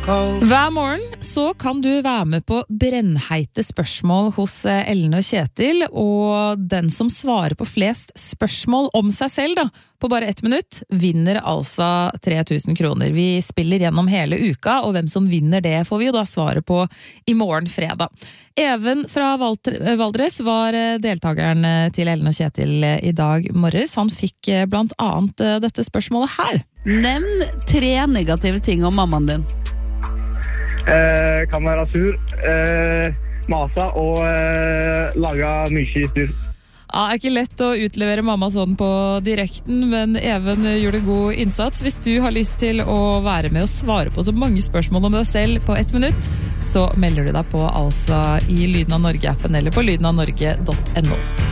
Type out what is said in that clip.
Hver morgen så kan du være med på brennheite spørsmål hos Ellen og Kjetil, og den som svarer på flest spørsmål om seg selv da, på bare 1 minutt, vinner altså 3000 kroner. Vi spiller gjennom hele uka, og hvem som vinner det får vi jo da svare på i morgen fredag. Even fra Valdres var deltakeren til Ellen og Kjetil i dag morges. Han fikk blant annet dette spørsmålet her. Nevn 3 negative ting om mammaen din. Kan være sur, masa og laga mye styr. Ja, det ikke lett å utlevere mamma sånn på direkten, men Even gjorde god innsats. Hvis du har lyst til å være med og svare på så mange spørsmål om deg selv på 1 minutt, så melder du deg på altså i Lyden av Norge-appen eller på lydenavnorge.no.